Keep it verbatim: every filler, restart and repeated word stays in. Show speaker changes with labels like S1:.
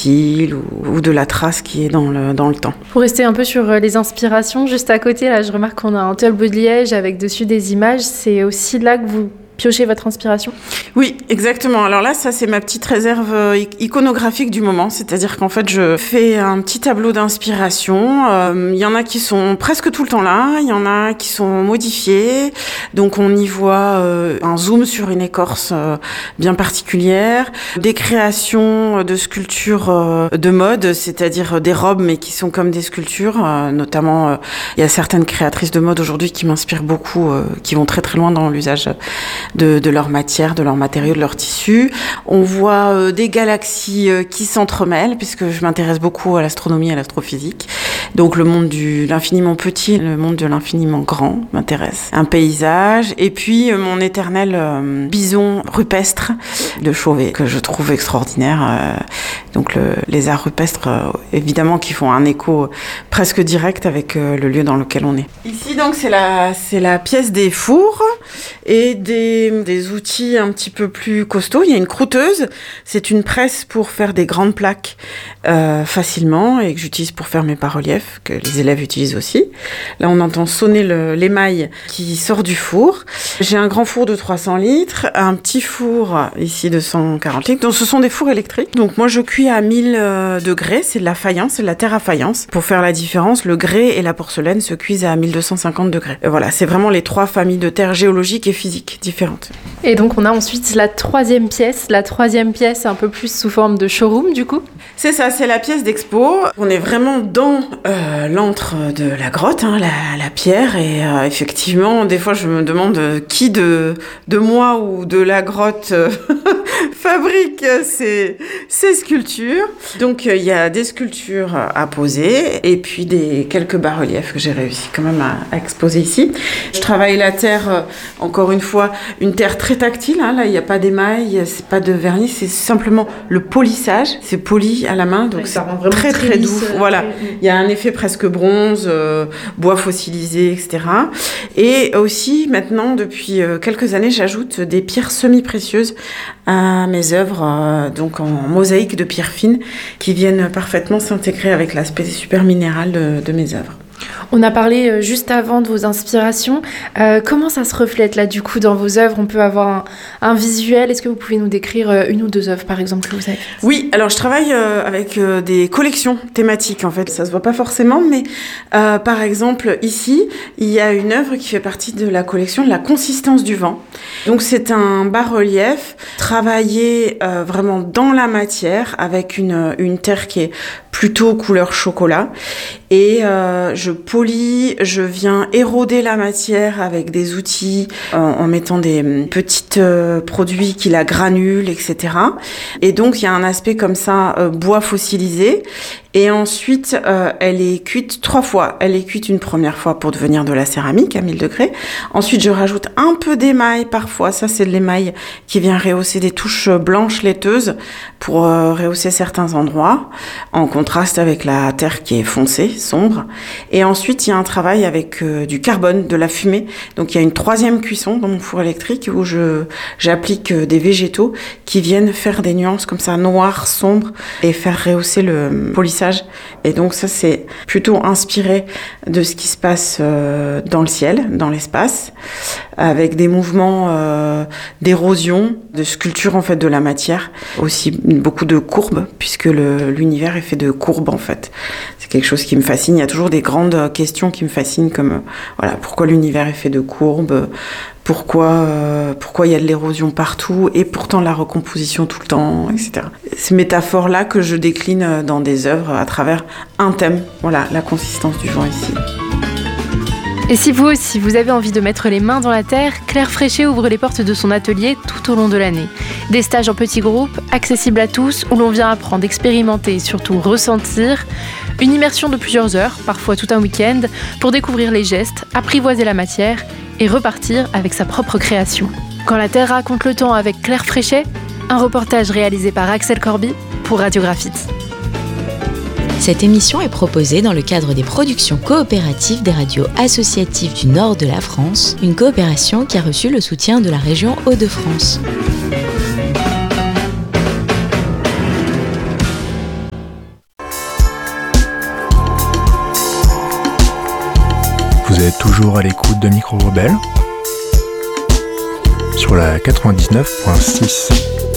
S1: style ou, ou de la trace qui est dans le, dans le temps.
S2: Pour rester un peu sur les inspirations, juste à côté, là, je remarque qu'on a un tableau de liège avec dessus des images. C'est aussi là que vous piochez votre inspiration ?
S1: Oui, exactement. Alors là, ça, c'est ma petite réserve iconographique du moment. C'est-à-dire qu'en fait, je fais un petit tableau d'inspiration. Euh, il y en a qui sont presque tout le temps là. Il y en a qui sont modifiés. Donc, on y voit euh, un zoom sur une écorce euh, bien particulière. Des créations de sculptures euh, de mode, c'est-à-dire des robes, mais qui sont comme des sculptures. Euh, notamment, euh, il y a certaines créatrices de mode aujourd'hui qui m'inspirent beaucoup, euh, qui vont très très loin dans l'usage De, de leur matière, de leur matériau, de leur tissu. On voit euh, des galaxies euh, qui s'entremêlent, puisque je m'intéresse beaucoup à l'astronomie et à l'astrophysique. Donc le monde de l'infiniment petit, le monde de l'infiniment grand m'intéresse. Un paysage, et puis euh, mon éternel euh, bison rupestre de Chauvet, que je trouve extraordinaire. Euh, donc le, les arts rupestres, euh, évidemment, qui font un écho presque direct avec euh, le lieu dans lequel on est. Ici, donc, c'est la, c'est la pièce des fours et des des outils un petit peu plus costauds. Il y a une croûteuse, c'est une presse pour faire des grandes plaques euh, facilement et que j'utilise pour faire mes bas-reliefs, que les élèves utilisent aussi. Là, on entend sonner le, l'émail qui sort du four. J'ai un grand four de trois cents litres, un petit four ici de cent quarante litres. Donc, ce sont des fours électriques. Donc, moi, je cuis à mille degrés. C'est de la faïence, c'est de la terre à faïence. Pour faire la différence, le grès et la porcelaine se cuisent à mille deux cent cinquante degrés. Et voilà, c'est vraiment les trois familles de terre géologiques et physiques différentes.
S2: Et donc, on a ensuite la troisième pièce. La troisième pièce, un peu plus sous forme de showroom, du coup.
S1: C'est ça, c'est la pièce d'expo. On est vraiment dans euh, l'antre de la grotte, hein, la, la pierre. Et euh, effectivement, des fois, je me demande qui de, de moi ou de la grotte euh, fabrique ces, ces sculptures. Donc, il euh, y a des sculptures à poser et puis des, quelques bas-reliefs que j'ai réussi quand même à, à exposer ici. Je travaille la terre, euh, encore une fois, une terre très tactile. Hein, là, il n'y a pas d'émail, c'est pas de vernis, c'est simplement le polissage. C'est poli à la main, donc c'est très très doux. Lisse, voilà, il y a un effet presque bronze, euh, bois fossilisé, et cetera. Et aussi, maintenant, depuis euh, quelques années, j'ajoute des pierres semi-précieuses à mes œuvres, euh, donc en mosaïque de pierres fines, qui viennent parfaitement s'intégrer avec l'aspect super minéral de, de mes œuvres.
S2: On a parlé juste avant de vos inspirations. Euh, comment ça se reflète là du coup dans vos œuvres ? On peut avoir un, un visuel. Est-ce que vous pouvez nous décrire une ou deux œuvres par exemple que vous avez ?
S1: Oui, alors je travaille euh, avec euh, des collections thématiques en fait. Ça se voit pas forcément, mais euh, par exemple ici, il y a une œuvre qui fait partie de la collection de la consistance du vent. Donc c'est un bas-relief travaillé euh, vraiment dans la matière avec une, une terre qui est plutôt couleur chocolat. Et euh, je polis, je viens éroder la matière avec des outils euh, en mettant des petits euh, produits qui la granulent, et cetera. Et donc, il y a un aspect comme ça, euh, bois fossilisé. Et ensuite, euh, elle est cuite trois fois. Elle est cuite une première fois pour devenir de la céramique à mille degrés. Ensuite, je rajoute un peu d'émail parfois. Ça, c'est de l'émail qui vient rehausser des touches blanches laiteuses pour euh, rehausser certains endroits, en contraste avec la terre qui est foncée, sombre. Et ensuite, il y a un travail avec euh, du carbone, de la fumée. Donc, il y a une troisième cuisson dans mon four électrique où je j'applique euh, des végétaux qui viennent faire des nuances comme ça, noires, sombres, et faire rehausser le polissage. Et donc ça, c'est plutôt inspiré de ce qui se passe euh, dans le ciel, dans l'espace, avec des mouvements euh, d'érosion, de sculpture en fait de la matière, aussi beaucoup de courbes, puisque le, l'univers est fait de courbes en fait. C'est quelque chose qui me fascine. Il y a toujours des grandes questions qui me fascinent, comme euh, voilà, pourquoi l'univers est fait de courbes, pourquoi euh, pourquoi il y a de l'érosion partout et pourtant la recomposition tout le temps, et cetera. Ces métaphores-là que je décline dans des œuvres à travers un thème, voilà, la consistance du vent ici.
S2: Et si vous aussi, vous avez envie de mettre les mains dans la terre, Claire Fréchet ouvre les portes de son atelier tout au long de l'année. Des stages en petits groupes, accessibles à tous, où l'on vient apprendre, expérimenter et surtout ressentir. Une immersion de plusieurs heures, parfois tout un week-end, pour découvrir les gestes, apprivoiser la matière et repartir avec sa propre création. Quand la Terre raconte le temps avec Claire Fréchet, un reportage réalisé par Axel Corby pour Radiographite.
S3: Cette émission est proposée dans le cadre des productions coopératives des radios associatives du nord de la France, une coopération qui a reçu le soutien de la région Hauts-de-France.
S4: Vous êtes toujours à l'écoute de Micro Rebelle sur la quatre-vingt-dix-neuf virgule six.